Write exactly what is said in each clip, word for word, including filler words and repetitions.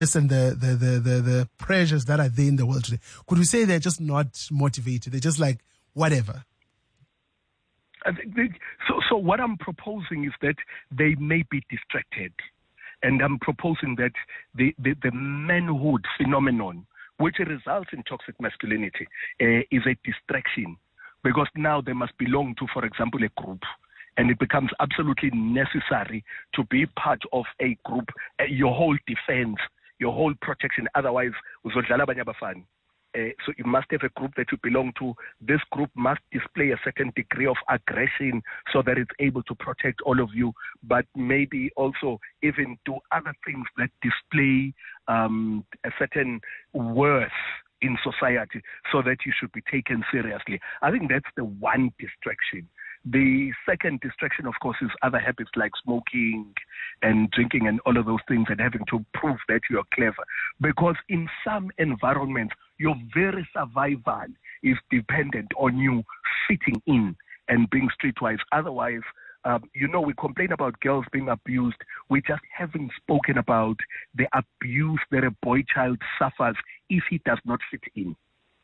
and the, the, the, the, the pressures that are there in the world today, could we say they're just not motivated? They're just like, whatever? I think they, so, so what I'm proposing is that they may be distracted. And I'm proposing that the, the, the manhood phenomenon, which results in toxic masculinity, uh, is a distraction. Because now they must belong to, for example, a group. And it becomes absolutely necessary to be part of a group, uh, your whole defense, your whole protection. Otherwise, uzodlala abanye abafana. Uh, so you must have a group that you belong to. This group must display a certain degree of aggression so that it's able to protect all of you, but maybe also even do other things that display um, a certain worth in society so that you should be taken seriously. I think that's the one distraction. The second distraction, of course, is other habits like smoking and drinking and all of those things, and having to prove that you are clever. Because in some environments, your very survival is dependent on you fitting in and being streetwise. Otherwise, um, you know, we complain about girls being abused. We just haven't spoken about the abuse that a boy child suffers if he does not fit in.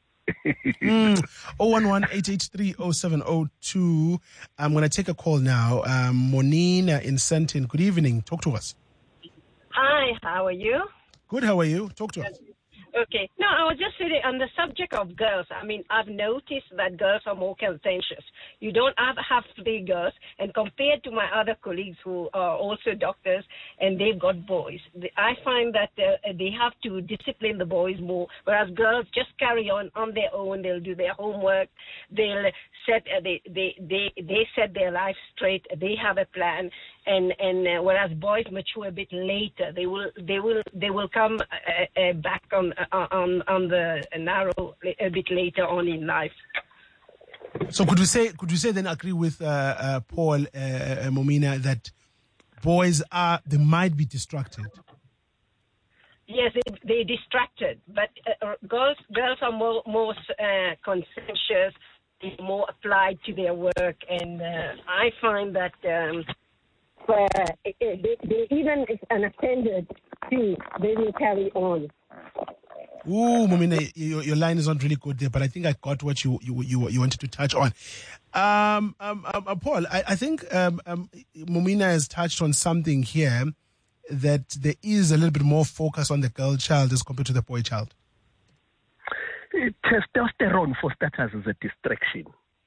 mm. oh one one, eight eight three, oh seven oh two. I'm going to take a call now. Um, Monina in Sentin. Good evening. Talk to us. Hi, how are you? Good, how are you? Talk to us. Okay. No, I was just saying on the subject of girls. I mean, I've noticed that girls are more contentious. You don't have, have three girls, and compared to my other colleagues who are also doctors and they've got boys, I find that uh, they have to discipline the boys more, whereas girls just carry on on their own. They'll do their homework. They'll set uh, they, they they they set their life straight. They have a plan. And and uh, whereas boys mature a bit later, they will they will they will come uh, uh, back on uh, on on the narrow a bit later on in life. So could we say could we say then agree with uh, uh, Paul uh, uh, Momina that boys are they might be distracted? Yes, they, they're distracted, but uh, girls girls are more more uh, conscientious, more applied to their work, and uh, I find that. Um, Uh, they, they, even if unattended to, they will carry on. Ooh, Momina, your, your line is not really good there, but I think I got what you you you, you wanted to touch on. Um, um, um Paul, I, I think um, um, Momina has touched on something here, that there is a little bit more focus on the girl child as compared to the boy child. Testosterone, for starters, is a distraction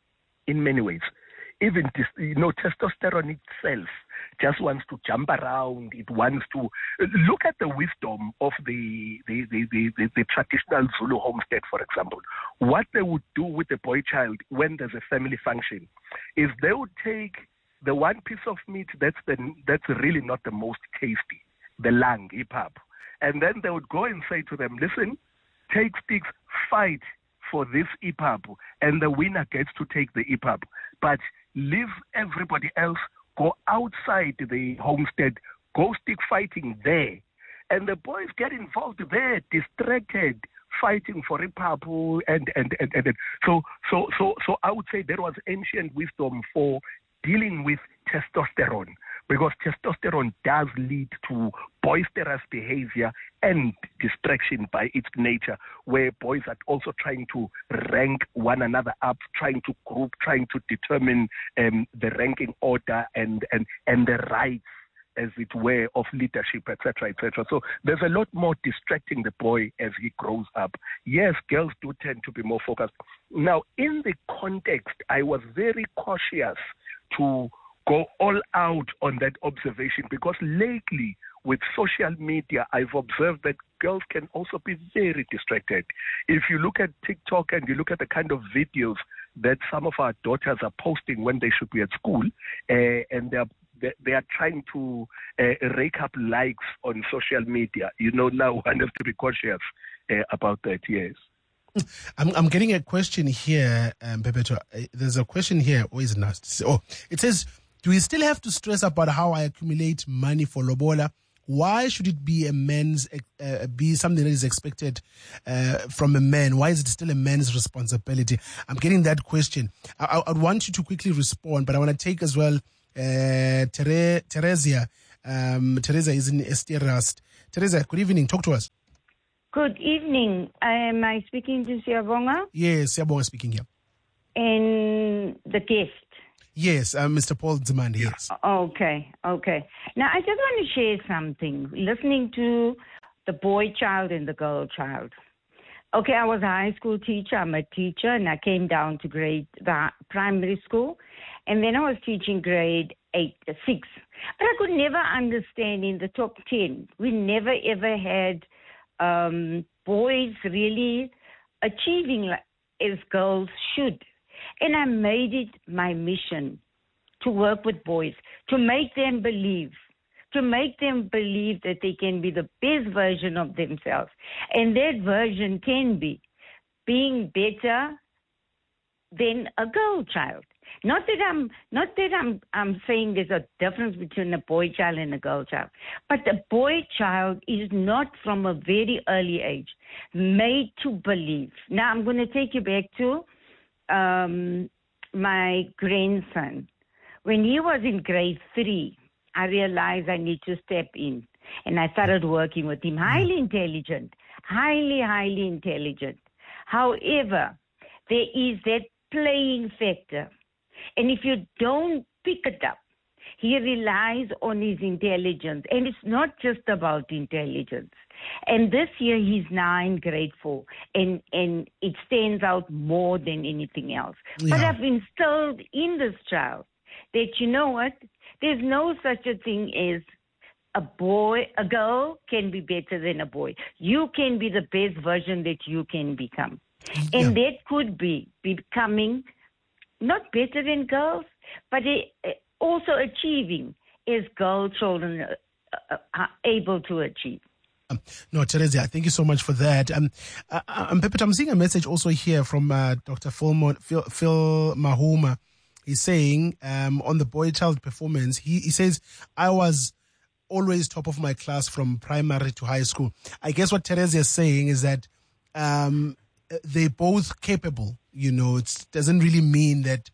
in many ways. Even, you know, testosterone itself just wants to jump around. It wants to look at the wisdom of the the, the, the, the the traditional Zulu homestead, for example. What they would do with the boy child when there's a family function is they would take the one piece of meat that's the that's really not the most tasty, the lung, hip-hop, and then they would go and say to them, listen, take sticks, fight for this hip-hop, and the winner gets to take the hip-hop. But leave everybody else, go outside the homestead, go stick fighting there. And the boys get involved there, distracted, fighting for hip-hop, and, and, and, and, and so, so, so, so I would say there was ancient wisdom for dealing with testosterone, because testosterone does lead to boisterous behavior and distraction by its nature, where boys are also trying to rank one another up, trying to group, trying to determine um, the ranking order and, and, and the rights, as it were, of leadership, et cetera, et cetera. So there's a lot more distracting the boy as he grows up. Yes, girls do tend to be more focused. Now, in the context, I was very cautious to go all out on that observation, because lately with social media, I've observed that girls can also be very distracted. If you look at TikTok and you look at the kind of videos that some of our daughters are posting when they should be at school, uh, and they're they are trying to uh, rake up likes on social media, you know, now one has to be cautious uh, about that, yes. I'm, I'm getting a question here, um, Bebeto. There's a question here. Oh, is it nasty? Oh, it says, do we still have to stress about how I accumulate money for lobola? Why should it be a man's, uh, be something that is expected uh, from a man? Why is it still a man's responsibility? I'm getting that question. I, I, I want you to quickly respond, but I want to take as well uh, Tere, Teresia. Um, Teresa is in Esterast. Teresa, good evening. Talk to us. Good evening. Am I speaking to Siyabonga? Yes, Siyabonga speaking here. And the guest? Yes, uh, Mister Paul Nzimande, yes. Okay, okay. Now, I just want to share something. Listening to the boy child and the girl child. Okay, I was a high school teacher. I'm a teacher, and I came down to grade the primary school. And then I was teaching grade eight, uh, six. But I could never understand in the top ten. We never, ever had um, boys really achieving like, as girls should. And I made it my mission to work with boys, to make them believe, to make them believe that they can be the best version of themselves. And that version can be being better than a girl child. Not that I'm not that I'm I'm saying there's a difference between a boy child and a girl child, but the boy child is not from a very early age made to believe. Now I'm going to take you back to um, my grandson. When he was in grade three, I realized I need to step in, and I started working with him. Highly intelligent, highly highly intelligent. However, there is that playing factor. And if you don't pick it up, he relies on his intelligence. And it's not just about intelligence. And this year he's now in grade four. And, and it stands out more than anything else. Yeah. But I've instilled in this child that, you know what, there's no such a thing as a boy, a girl can be better than a boy. You can be the best version that you can become. Yeah. And that could be becoming not better than girls, but also achieving as girl children are able to achieve. Um, no, Teresa, thank you so much for that. Um, uh, um, Pepet, I'm seeing a message also here from uh, Doctor Phil, Mo- Phil, Phil Mahoma. He's saying um, on the boy child performance, he, he says, I was always top of my class from primary to high school. I guess what Teresa is saying is that um, they're both capable. You know, it doesn't really mean that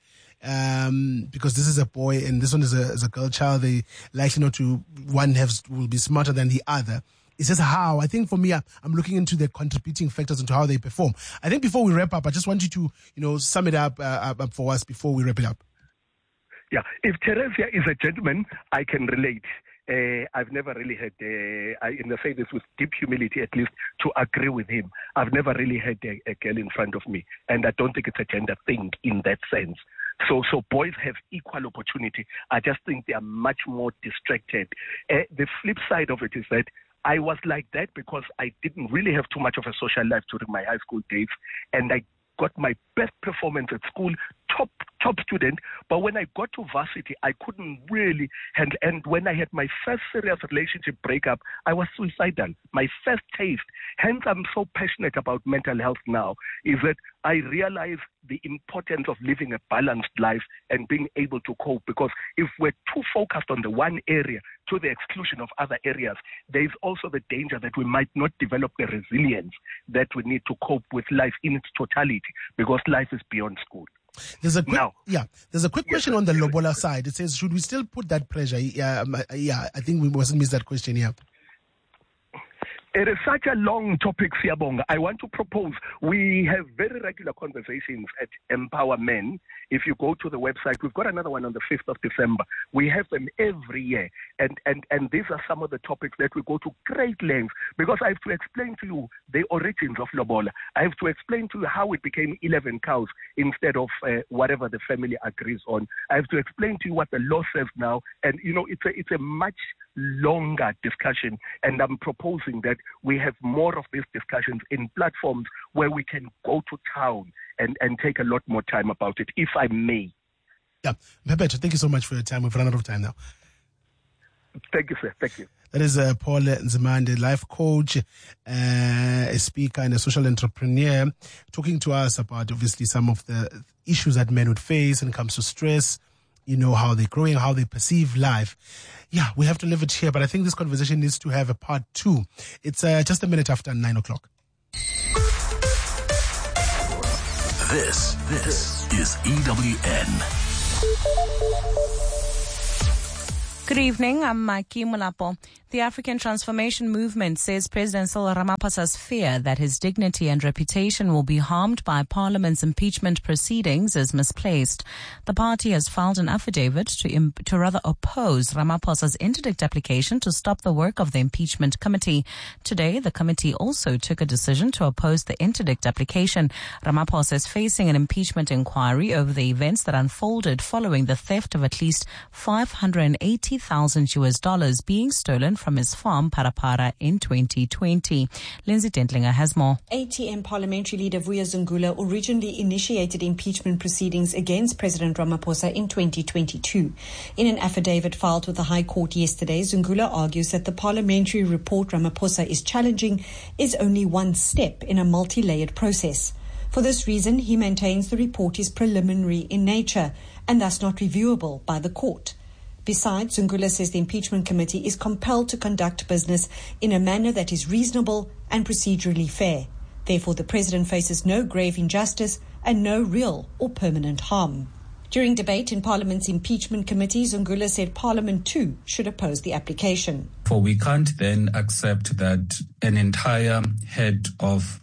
um, because this is a boy and this one is a, is a girl child, they likely not to, one has, will be smarter than the other. It's just how, I think for me, I'm looking into the contributing factors into how they perform. I think before we wrap up, I just want you to, you know, sum it up, uh, up for us before we wrap it up. Yeah, if Teresa is a gentleman, I can relate. Uh, I've never really had, uh, I and I say this with deep humility at least, to agree with him. I've never really had a, a girl in front of me, and I don't think it's a gender thing in that sense. So so boys have equal opportunity. I just think they are much more distracted. Uh, the flip side of it is that I was like that because I didn't really have too much of a social life during my high school days, and I got my best performance at school, top top student, but when I got to varsity, I couldn't really handle. And when I had my first serious relationship breakup, I was suicidal. My first taste. Hence, I'm so passionate about mental health now, is that I realize the importance of living a balanced life and being able to cope. Because if we're too focused on the one area to the exclusion of other areas, there is also the danger that we might not develop the resilience that we need to cope with life in its totality, because life is beyond school. There's a quick, now, yeah. There's a quick yes, question on the Lobola side. It says, should we still put that pressure? Yeah, um, yeah. I think we mustn't miss that question here. It is such a long topic, Siyabonga. I want to propose, we have very regular conversations at Empower Men. If you go to the website, we've got another one on the fifth of December. We have them every year. And, and, and these are some of the topics that we go to great lengths, because I have to explain to you the origins of Lobola. I have to explain to you how it became eleven cows instead of uh, whatever the family agrees on. I have to explain to you what the law says now. And, you know, it's a, it's a much longer discussion. And I'm proposing that we have more of these discussions in platforms where we can go to town and, and take a lot more time about it, if I may. Yeah. Pepet, thank you so much for your time. We've run out of time now. Thank you, sir. Thank you. That is uh, Paul Nzimande, life coach, uh, a speaker and a social entrepreneur, talking to us about obviously some of the issues that men would face when it comes to stress, you know, how they're growing, how they perceive life. Yeah, we have to leave it here, but I think this conversation needs to have a part two. It's uh, just a minute after nine o'clock. This, this is E W N. Good evening, I'm Mikey Mulapo. The The African Transformation Movement says President Cyril Ramaphosa's fear that his dignity and reputation will be harmed by Parliament's impeachment proceedings is misplaced. The party has filed an affidavit to, imp- to rather oppose Ramaphosa's interdict application to stop the work of the impeachment committee. Today, the committee also took a decision to oppose the interdict application. Ramaphosa is facing an impeachment inquiry over the events that unfolded following the theft of at least five hundred eighty thousand U S dollars being stolen from his farm, Parapara, in twenty twenty. Lindsay Dentlinger has more. A T M parliamentary leader Vuya Zungula originally initiated impeachment proceedings against President Ramaphosa in twenty twenty-two. In an affidavit filed with the High Court yesterday, Zungula argues that the parliamentary report Ramaphosa is challenging is only one step in a multi-layered process. For this reason, he maintains the report is preliminary in nature and thus not reviewable by the court. Besides, Zungula says the impeachment committee is compelled to conduct business in a manner that is reasonable and procedurally fair. Therefore, the president faces no grave injustice and no real or permanent harm. During debate in Parliament's impeachment committee, Zungula said Parliament too should oppose the application. For we can't then accept that an entire head of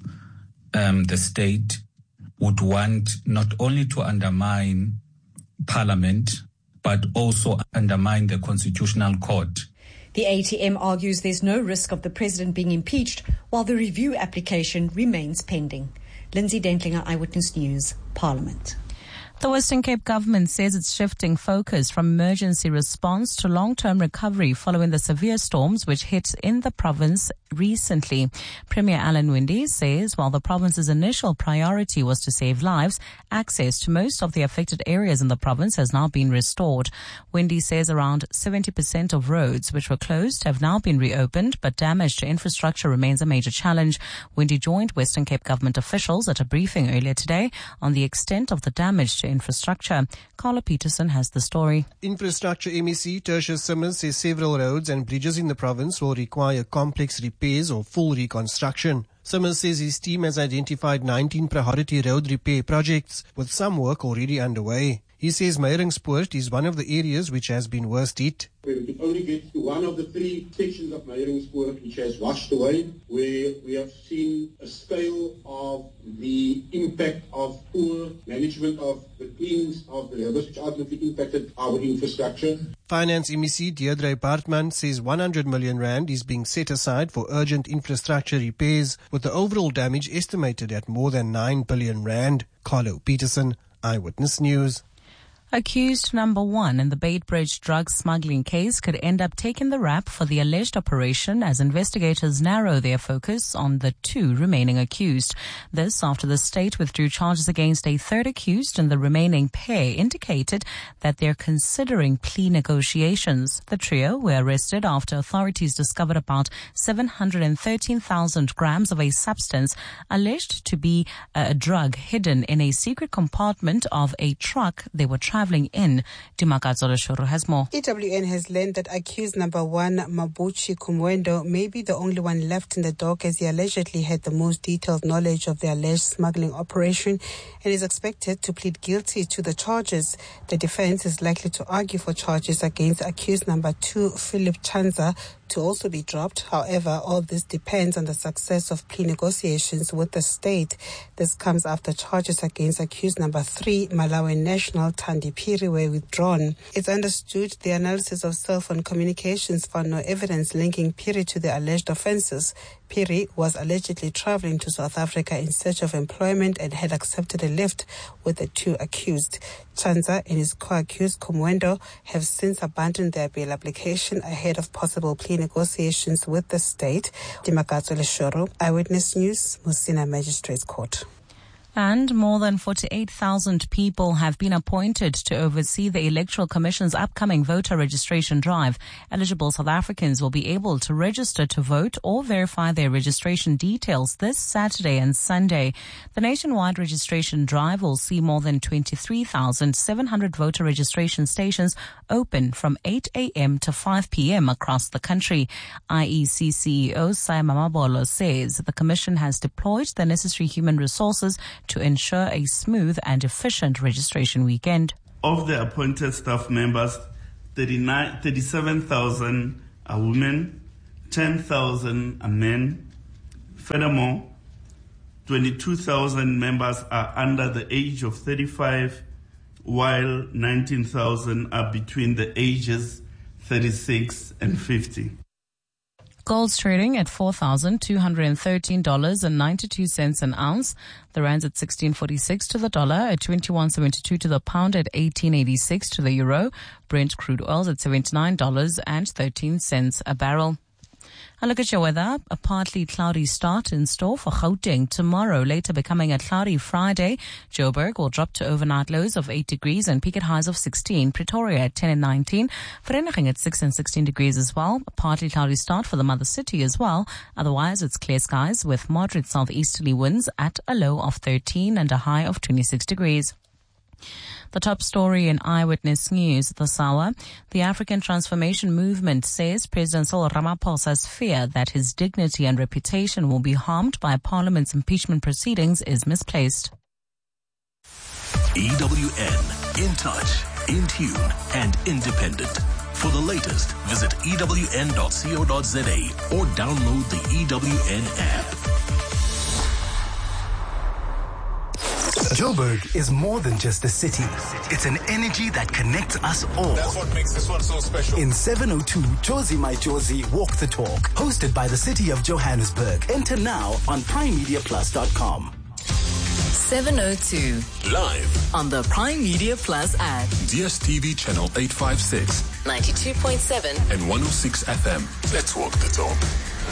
um, the state would want not only to undermine Parliament, but also undermine the Constitutional Court. The A T M argues there's no risk of the president being impeached while the review application remains pending. Lindsay Dentlinger, Eyewitness News, Parliament. The Western Cape government says it's shifting focus from emergency response to long-term recovery following the severe storms which hit in the province recently. Premier Alan Winde says while the province's initial priority was to save lives, access to most of the affected areas in the province has now been restored. Winde says around seventy percent of roads which were closed have now been reopened, but damage to infrastructure remains a major challenge. Winde joined Western Cape government officials at a briefing earlier today on the extent of the damage to infrastructure. Carla Peterson has the story. Infrastructure M E C Tertius Simmons says several roads and bridges in the province will require complex repairs or full reconstruction. Simmons says his team has identified nineteen priority road repair projects, with some work already underway. He says Meyringspoort is one of the areas which has been worst hit. We could only get to one of the three sections of Meyringspoort which has washed away, where we have seen a scale of the impact of poor management of the cleans of the rivers, which ultimately impacted our infrastructure. Finance M E C Deirdre Bartman says one hundred million rand is being set aside for urgent infrastructure repairs, with the overall damage estimated at more than nine billion rand. Carlo Peterson, Eyewitness News. Accused number one in the Beitbridge drug smuggling case could end up taking the rap for the alleged operation as investigators narrow their focus on the two remaining accused. This after the state withdrew charges against a third accused, and the remaining pair indicated that they're considering plea negotiations. The trio were arrested after authorities discovered about seven hundred thirteen thousand grams of a substance alleged to be a drug hidden in a secret compartment of a truck they were traveling in. Dimakatso Leshuru has more. E W N has learned that accused number one, Mabuchi Kumwendo, may be the only one left in the dock, as he allegedly had the most detailed knowledge of the alleged smuggling operation and is expected to plead guilty to the charges. The defense is likely to argue for charges against accused number two, Philip Chanza, to also be dropped. However, all this depends on the success of plea negotiations with the state. This comes after charges against accused number three, Malawi national Thandi Phiri, were withdrawn. It's understood the analysis of cell phone communications found no evidence linking Phiri to the alleged offences. Phiri was allegedly travelling to South Africa in search of employment and had accepted a lift with the two accused. Chanza and his co-accused Kumwendo have since abandoned their bail application ahead of possible plea negotiations with the state. Dimakatso Leshuru, Eyewitness News, Musina Magistrates Court. And more than forty-eight thousand people have been appointed to oversee the Electoral Commission's upcoming voter registration drive. Eligible South Africans will be able to register to vote or verify their registration details this Saturday and Sunday. The nationwide registration drive will see more than twenty-three thousand seven hundred voter registration stations open from eight a.m. to five p.m. across the country. I E C C E O Saima Mabolo says the Commission has deployed the necessary human resources to ensure a smooth and efficient registration weekend. Of the appointed staff members, thirty-nine, thirty-seven thousand are women, ten thousand are men. Furthermore, twenty-two thousand members are under the age of thirty-five, while nineteen thousand are between the ages thirty-six and fifty. Gold's trading at four thousand two hundred thirteen dollars and ninety-two cents an ounce. The rand's at sixteen forty-six to the dollar, at twenty-one seventy-two to the pound, at eighteen eighty-six to the euro. Brent crude oil's at seventy-nine dollars and thirteen cents a barrel. And look at your weather. A partly cloudy start in store for Gauteng tomorrow, later becoming a cloudy Friday. Joburg will drop to overnight lows of eight degrees and peak at highs of sixteen. Pretoria at ten and nineteen. Vereeniging at six and sixteen degrees as well. A partly cloudy start for the mother city as well. Otherwise, it's clear skies with moderate southeasterly winds at a low of thirteen and a high of twenty-six degrees. The top story in Eyewitness News this hour. The African Transformation Movement says President Cyril Ramaphosa's fear that his dignity and reputation will be harmed by Parliament's impeachment proceedings is misplaced. E W N, in touch, in tune, and independent. For the latest, visit E W N dot co dot za or download the E W N app. Joburg is more than just a city. It's an energy that connects us all. That's what makes this one so special. In seven oh two, Jozi My Jozi Walk the Talk, hosted by the City of Johannesburg. Enter now on prime media plus dot com. seven oh two. Live on the Prime Media Plus app. D S T V channel eight fifty-six. ninety-two point seven. And one oh six F M. Let's walk the talk.